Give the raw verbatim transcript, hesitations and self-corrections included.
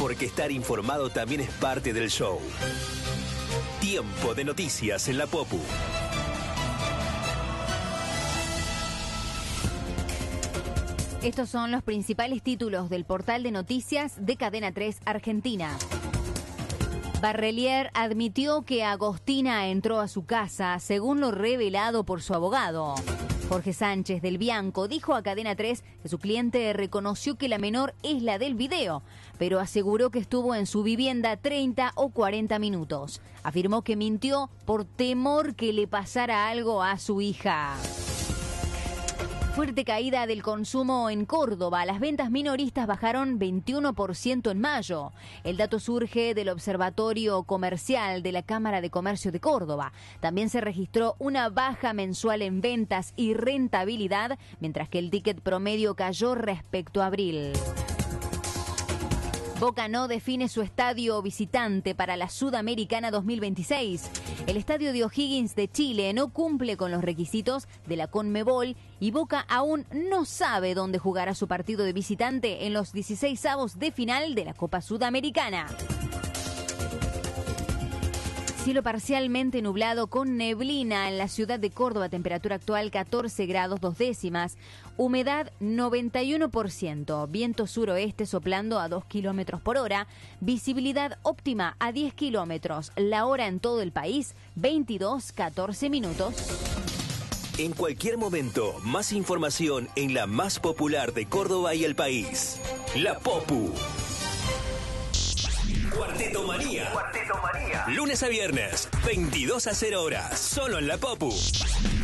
porque estar informado también es parte del show. Tiempo de noticias en la Popu. Estos son los principales títulos del portal de noticias de Cadena tres Argentina. Barrelier admitió que Agostina entró a su casa, según lo revelado por su abogado. Jorge Sánchez del Bianco dijo a Cadena tres que su cliente reconoció que la menor es la del video, pero aseguró que estuvo en su vivienda treinta o cuarenta minutos. Afirmó que mintió por temor que le pasara algo a su hija. Fuerte caída del consumo en Córdoba. Las ventas minoristas bajaron veintiuno por ciento en mayo. El dato surge del Observatorio Comercial de la Cámara de Comercio de Córdoba. También se registró una baja mensual en ventas y rentabilidad, mientras que el ticket promedio cayó respecto a abril. Boca no define su estadio visitante para la Sudamericana dos mil veintiséis. El estadio de O'Higgins de Chile no cumple con los requisitos de la Conmebol y Boca aún no sabe dónde jugará su partido de visitante en los dieciseisavos de final de la Copa Sudamericana. Cielo parcialmente nublado con neblina en la ciudad de Córdoba, temperatura actual catorce grados dos décimas, humedad noventa y uno por ciento, viento suroeste soplando a dos kilómetros por hora, visibilidad óptima a diez kilómetros, la hora en todo el país veintidós catorce minutos. En cualquier momento, más información en la más popular de Córdoba y el país. La Popu. Cuarteto Manía. Cuarteto Manía. Lunes a viernes, veintidós a cero horas, solo en la Popu.